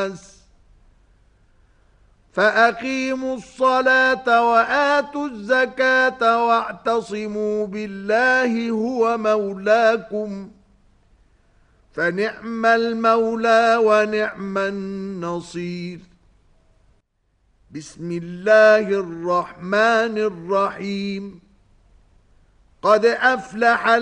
الناس فأقيموا الصلاة وآتوا الزكاة واعتصموا بالله هو مولاكم فنعم المولى ونعم النصير. بسم الله الرحمن الرحيم. قد أفلح